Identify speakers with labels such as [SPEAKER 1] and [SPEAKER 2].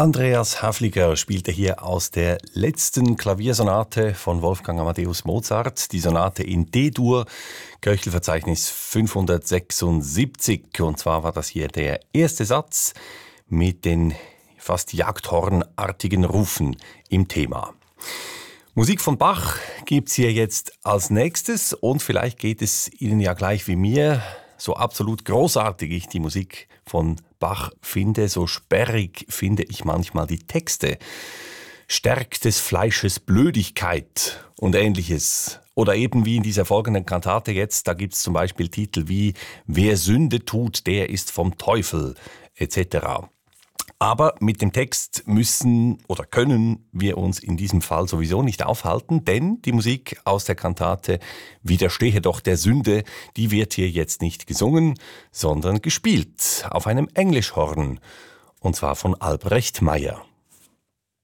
[SPEAKER 1] Andreas Havliger spielte hier aus der letzten Klaviersonate von Wolfgang Amadeus Mozart, die Sonate in D-Dur, Köchelverzeichnis 576. Und zwar war das hier der erste Satz mit den fast jagdhornartigen Rufen im Thema. Musik von Bach gibt's hier jetzt als nächstes und vielleicht geht es Ihnen ja gleich wie mir. So absolut großartig ich die Musik von Bach finde, so sperrig finde ich manchmal die Texte. Stärk des Fleisches Blödigkeit und Ähnliches. Oder eben wie in dieser folgenden Kantate jetzt, da gibt's zum Beispiel Titel wie Wer Sünde tut, der ist vom Teufel etc. Aber mit dem Text müssen oder können wir uns in diesem Fall sowieso nicht aufhalten, denn die Musik aus der Kantate Widerstehe doch der Sünde, die wird hier jetzt nicht gesungen, sondern gespielt auf einem Englischhorn, und zwar von Albrecht Meyer.